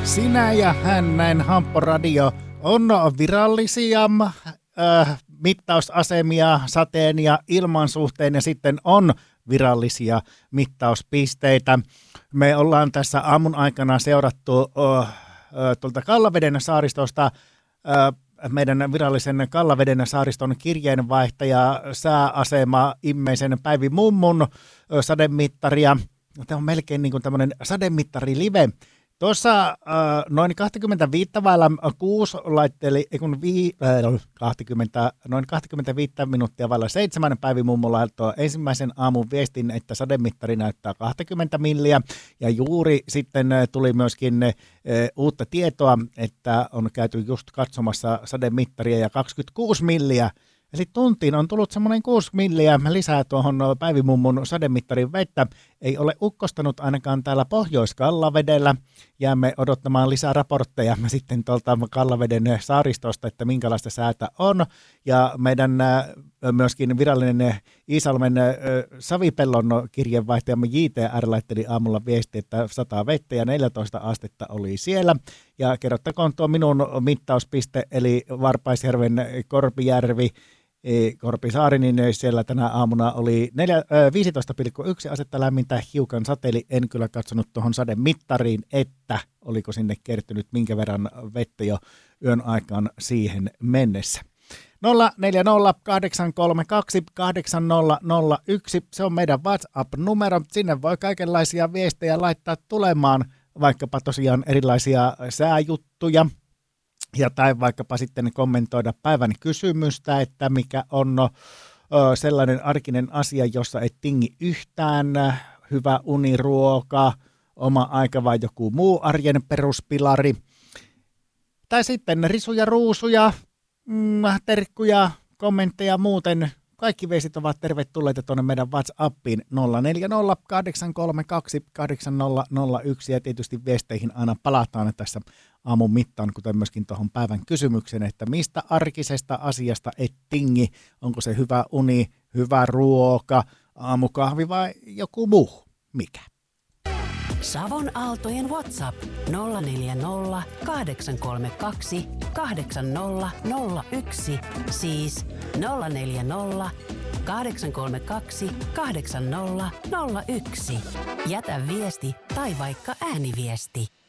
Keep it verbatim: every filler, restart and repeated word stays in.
Sinä ja hän, näin Hamppo Radio, on virallisia äh, mittausasemia sateen ja ilman suhteen ja sitten on virallisia mittauspisteitä. Me ollaan tässä aamun aikana seurattu äh, äh, tuolta Kallaveden saaristosta äh, meidän virallisen Kallaveden saariston kirjeenvaihtaja sääasema Immeisen Päivi Mummun äh, sademittaria. Tämä on melkein niin kuin tämmöinen sademittari live. Tuossa äh, noin kaksikymmentäviisi vailla kuusi laitteli, ei kun vii, äh, kaksikymmentä, noin kaksikymmentäviisi minuuttia vailla seitsemän Päivi Mummo laittoi ensimmäisen aamun viestin, että sademittari näyttää kaksikymmentä milliä. Ja juuri sitten äh, tuli myöskin äh, uutta tietoa, että on käyty just katsomassa sademittaria ja kaksikymmentäkuusi milliä. Eli tuntiin on tullut semmoinen kuusi milliä lisää tuohon Päivi Mummun sademittarin vettä. Ei ole ukkostanut ainakaan täällä Pohjois-Kallavedellä. Jäämme odottamaan lisää raportteja sitten tuolta Kallaveden saaristosta, että minkälaista säätä on. Ja meidän myöskin virallinen Iisalmen Savipellon kirjeenvaihtajamme J T R laitteli aamulla viesti, että sataa vettä ja neljätoista astetta oli siellä. Ja kerrottakoon tuo minun mittauspiste, eli Varpaisjärven Korpijärvi, Korpisaari, niin siellä tänä aamuna oli viisitoista pilkku yksi astetta lämmintä, hiukan sateeli. En kyllä katsonut tuohon sademittariin, että oliko sinne kertynyt minkä verran vettä jo yön aikaan siihen mennessä. nolla neljä nolla kahdeksan kolme kaksi kahdeksan nolla nolla yksi, se on meidän WhatsApp-numero. Sinne voi kaikenlaisia viestejä laittaa tulemaan, vaikkapa tosiaan erilaisia sääjuttuja. Ja tai vaikkapa sitten kommentoida päivän kysymystä, että mikä on no, sellainen arkinen asia, jossa et tingi yhtään, hyvä uniruoka, oma aika vai joku muu arjen peruspilari. Tai sitten risuja, ruusuja, mm, terkkuja, kommentteja muuten. Kaikki viestit ovat tervetulleita tuonne meidän WhatsAppiin nolla neljä nolla kahdeksan kolme kaksi kahdeksan nolla nolla yksi ja tietysti viesteihin aina palataan tässä aamun mittaan, kuten myöskin tuohon päivän kysymykseen, että mistä arkisesta asiasta et tingi, onko se hyvä uni, hyvä ruoka, aamukahvi vai joku muu, mikä? Savon Aaltojen WhatsApp nolla neljä nolla kahdeksan kolme kaksi kahdeksan nolla nolla yksi, siis nolla neljä nolla kahdeksan kolme kaksi kahdeksan nolla nolla yksi. Jätä viesti tai vaikka ääniviesti.